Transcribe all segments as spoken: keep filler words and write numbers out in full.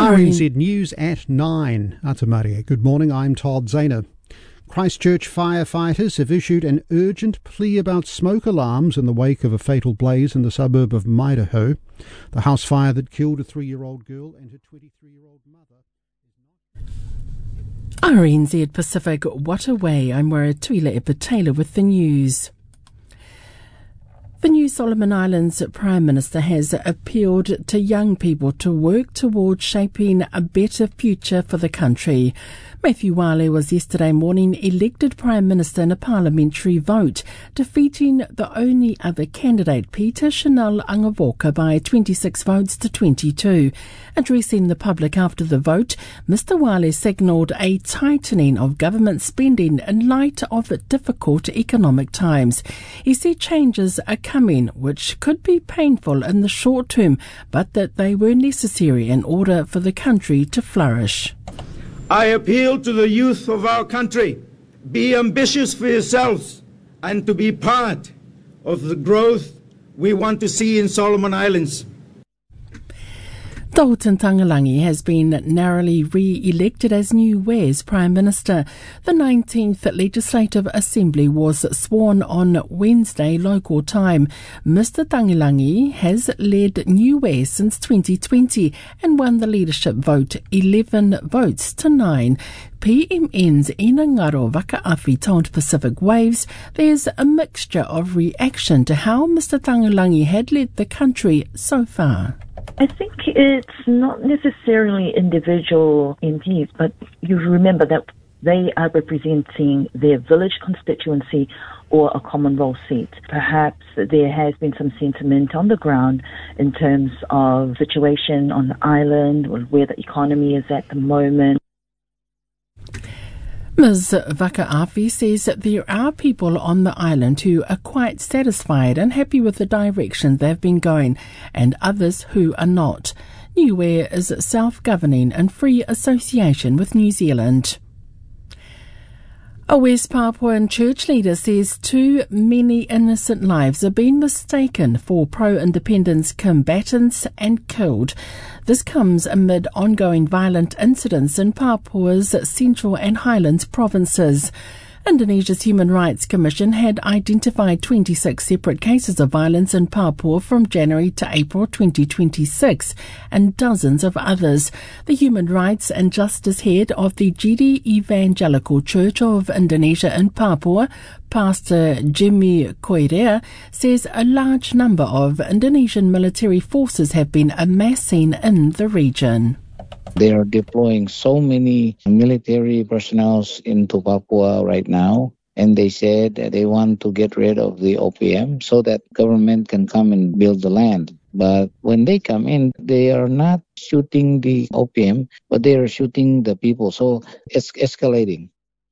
R N Z News at nine. Atamaria. Good morning, I'm Todd Zahner. Christchurch firefighters have issued an urgent plea about smoke alarms in the wake of a fatal blaze in the suburb of Maidaho. The house fire that killed a three-year-old girl and her twenty-three-year-old mother. R N Z Pacific, what a way. I'm Wara Tuila Epatela with the news. The new Solomon Islands Prime Minister has appealed to young people to work towards shaping a better future for the country. Matthew Wale was yesterday morning elected Prime Minister in a parliamentary vote, defeating the only other candidate, Peter Chanel Angavoka, by twenty-six votes to twenty-two. Addressing the public after the vote, Mister Wale signalled a tightening of government spending in light of difficult economic times. He said changes are coming, which could be painful in the short term, but that they were necessary in order for the country to flourish. I appeal to the youth of our country, be ambitious for yourselves and to be part of the growth we want to see in Solomon Islands. Dalton Tangalangi has been narrowly re-elected as New Ware's Prime Minister. The nineteenth Legislative Assembly was sworn on Wednesday local time. Mister Tangalangi has led New Ware since twenty twenty and won the leadership vote eleven votes to nine. P M N's Ina Ngaro Vaka'afi told Pacific Waves there's a mixture of reaction to how Mister Tangalangi had led the country so far. I think it's not necessarily individual M Ps, but you remember that they are representing their village constituency or a Commonwealth seat. Perhaps there has been some sentiment on the ground in terms of situation on the island or where the economy is at the moment. Miz Vaka'afi says that there are people on the island who are quite satisfied and happy with the direction they've been going, and others who are not. New Ware is self-governing and free association with New Zealand. A West Papuan church leader says too many innocent lives are being mistaken for pro-independence combatants and killed. This comes amid ongoing violent incidents in Papua's Central and Highlands provinces. Indonesia's Human Rights Commission had identified twenty-six separate cases of violence in Papua from January to April twenty twenty-six and dozens of others. The Human Rights and Justice Head of the G D Evangelical Church of Indonesia in Papua, Pastor Jimmy Koirea, says a large number of Indonesian military forces have been amassing in the region. They are deploying so many military personnel into Papua right now, and they said that they want to get rid of the O P M so that government can come and build the land. But when they come in, they are not shooting the O P M, but they are shooting the people, so it's escalating.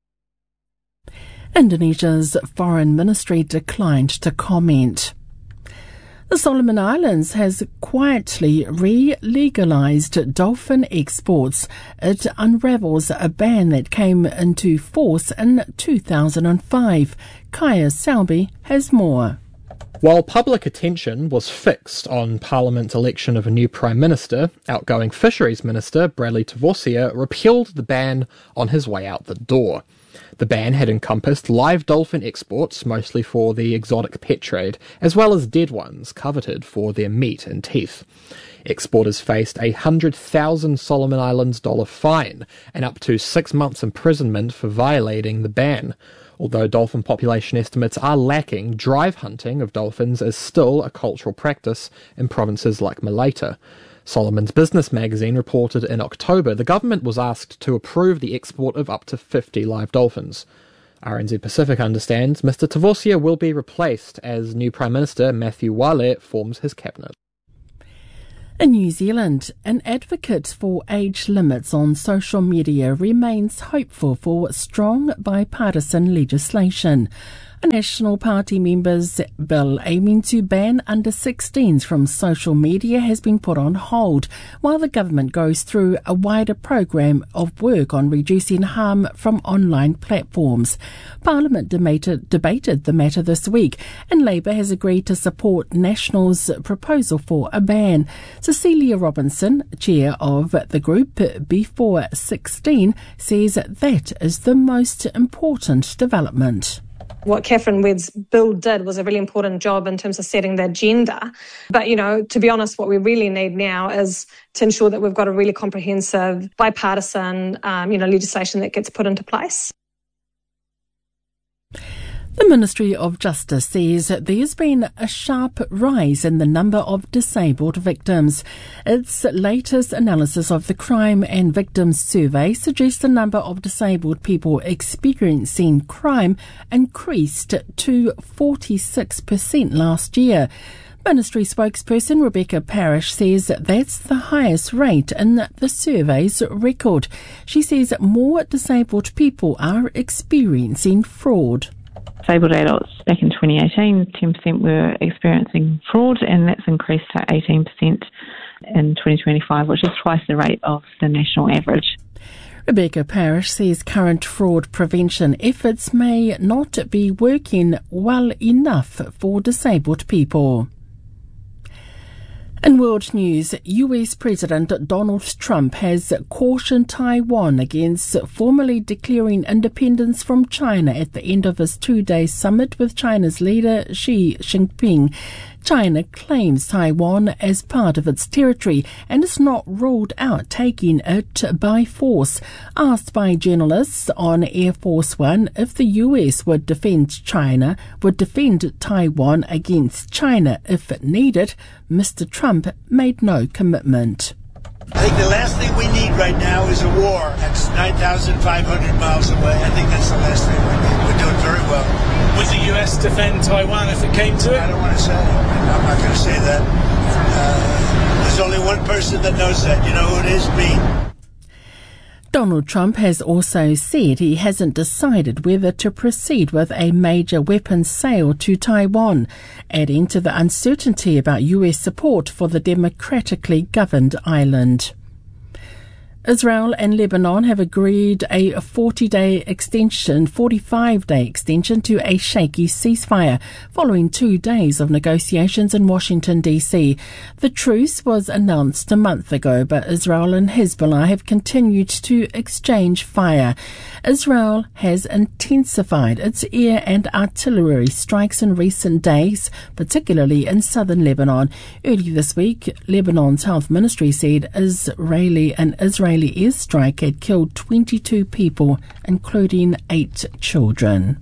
Indonesia's foreign ministry declined to comment. The Solomon Islands has quietly re-legalised dolphin exports. It unravels a ban that came into force in two thousand five. Kaya Selby has more. While public attention was fixed on Parliament's election of a new Prime Minister, outgoing Fisheries Minister Bradley Tavosia repealed the ban on his way out the door. The ban had encompassed live dolphin exports, mostly for the exotic pet trade, as well as dead ones coveted for their meat and teeth. Exporters faced a one hundred thousand Solomon Islands dollar fine and up to six months imprisonment for violating the ban. Although dolphin population estimates are lacking, drive hunting of dolphins is still a cultural practice in provinces like Malaita. Solomon's Business magazine reported in October the government was asked to approve the export of up to fifty live dolphins. R N Z Pacific understands Mister Tavosia will be replaced as new Prime Minister Matthew Wale forms his cabinet. In New Zealand, an advocate for age limits on social media remains hopeful for strong bipartisan legislation. A National Party member's bill aiming to ban under sixteens from social media has been put on hold while the government goes through a wider program of work on reducing harm from online platforms. Parliament debated, debated the matter this week, and Labour has agreed to support National's proposal for a ban. Cecilia Robinson, chair of the group Before sixteen, says that is the most important development. What Catherine Wedd's bill did was a really important job in terms of setting the agenda. But, you know, to be honest, what we really need now is to ensure that we've got a really comprehensive, bipartisan, um, you know, legislation that gets put into place. The Ministry of Justice says there's been a sharp rise in the number of disabled victims. Its latest analysis of the Crime and Victims Survey suggests the number of disabled people experiencing crime increased to forty-six percent last year. Ministry spokesperson Rebecca Parish says that's the highest rate in the survey's record. She says more disabled people are experiencing fraud. Disabled adults back in twenty eighteen, ten percent were experiencing fraud, and that's increased to eighteen percent in twenty twenty-five, which is twice the rate of the national average. Rebecca Parish says current fraud prevention efforts may not be working well enough for disabled people. In world news, U S President Donald Trump has cautioned Taiwan against formally declaring independence from China at the end of his two-day summit with China's leader Xi Jinping. China claims Taiwan as part of its territory and is not ruled out taking it by force. Asked by journalists on Air Force One if the U S would defend China, would defend Taiwan against China if needed, Mister Trump made no commitment. I think the last thing we need right now is a war. That's nine thousand five hundred miles away. I think that's the last thing we need. We're doing very well. Would the U S defend Taiwan if it came to it? I don't want to say that. I'm not going to say that. Uh, there's only one person that knows that. You know who it is? Me. Donald Trump has also said he hasn't decided whether to proceed with a major weapons sale to Taiwan, adding to the uncertainty about U S support for the democratically governed island. Israel and Lebanon have agreed a forty-day extension, forty-five-day extension to a shaky ceasefire following two days of negotiations in Washington, D C. The truce was announced a month ago, but Israel and Hezbollah have continued to exchange fire. Israel has intensified its air and artillery strikes in recent days, particularly in southern Lebanon. Earlier this week, Lebanon's health ministry said Israeli and Israeli The airstrike had killed twenty-two people, including eight children.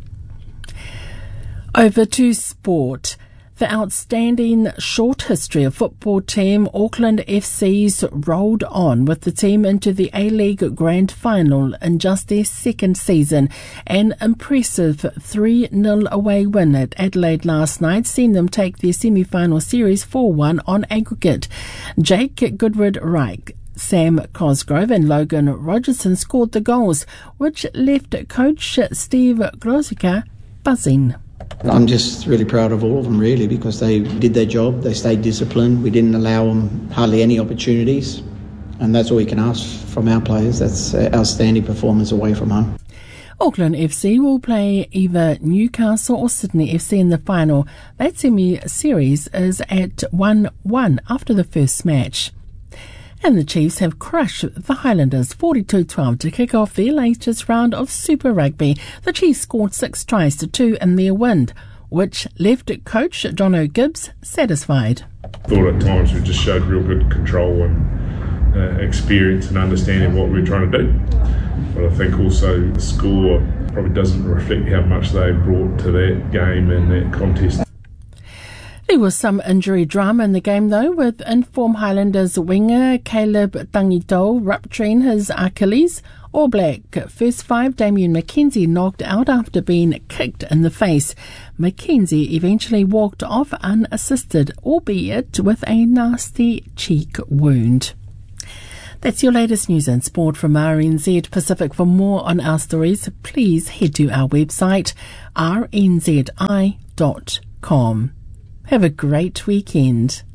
Over to sport. The outstanding short history of football team Auckland F C's rolled on with the team into the A-League Grand Final in just their second season. An impressive three nil away win at Adelaide last night seen them take their semi-final series four one on aggregate. Jake Goodwood-Reich, Sam Cosgrove and Logan Rogerson scored the goals, which left coach Steve Grosica buzzing. I'm just really proud of all of them, really, because they did their job, they stayed disciplined, we didn't allow them hardly any opportunities, and that's all we can ask from our players. That's outstanding performance away from home. Auckland F C will play either Newcastle or Sydney F C in the final. That semi-series is at one one after the first match. And the Chiefs have crushed the Highlanders forty-two twelve to kick off their latest round of Super Rugby. The Chiefs scored six tries to two in their win, which left coach Jono Gibbs satisfied. Thought at times we just showed real good control and uh, experience and understanding what we were trying to do. But I think also the score probably doesn't reflect how much they brought to that game and that contest. There was some injury drama in the game, though, with informed Highlanders winger Caleb Tangito rupturing his Achilles. All Black first five Damien McKenzie knocked out after being kicked in the face. McKenzie eventually walked off unassisted, albeit with a nasty cheek wound. That's your latest news and sport from R N Z Pacific. For more on our stories, please head to our website, r n z i dot com. Have a great weekend.